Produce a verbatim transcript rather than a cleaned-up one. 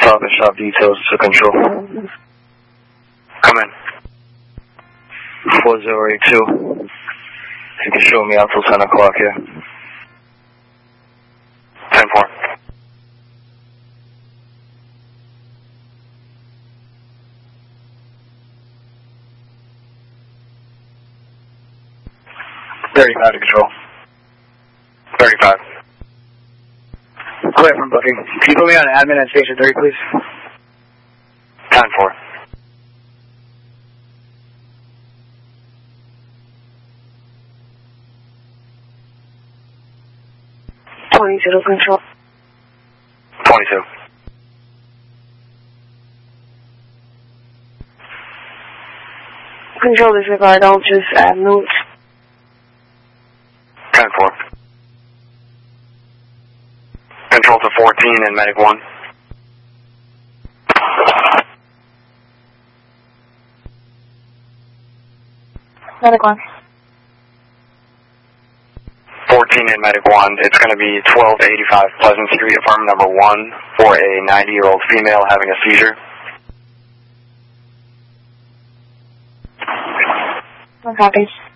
Stop and shop details to control. Come in. four zero eight two. You can show me out till ten o'clock here. ten four. thirty-five to control. thirty-five. Clear from booking. Can you put me on admin at station thirty, please? ten four. twenty-two to control. twenty-two. Control disregard, I'll just add notes. ten four. Control to fourteen and medic one. Medic one. fourteen and medic one. It's going to be twelve eighty-five Pleasant Street, apartment number one, for a ninety-year-old female having a seizure. No copies.